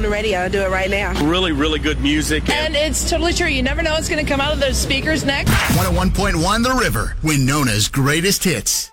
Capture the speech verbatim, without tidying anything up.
on the radio. I'll do it right now. Really, really good music. And it's totally true. You never know what's going to come out of those speakers next. one oh one point one The River, Winona's greatest hits.